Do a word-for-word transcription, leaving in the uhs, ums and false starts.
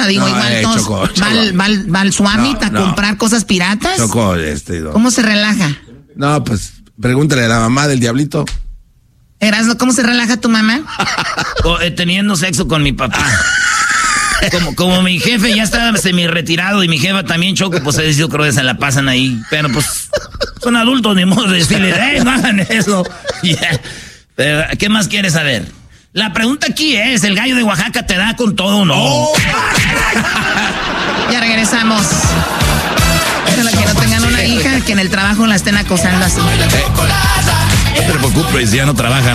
cosa, digo, no, igual eh, todos Choco, Choco. va al, va al- va al Suamit No, a no. comprar cosas piratas. Choco, este, no. ¿Cómo se relaja? No, pues, pregúntale a la mamá del diablito. Erasmo, ¿cómo se relaja tu mamá? O, eh, teniendo sexo con mi papá. Como, como mi jefe ya estaba semi-retirado y mi jefa también, Choco, pues yo creo que se la pasan ahí. Pero pues son adultos, ni modo de decirle, ¡eh, no hagan eso! Yeah. Pero, ¿qué más quieres saber? La pregunta aquí es, ¿el gallo de Oaxaca te da con todo o no? Oh. Ya regresamos. Ojalá que no tengan una hija que en el trabajo la estén acosando así. No te preocupes, ya no trabajan.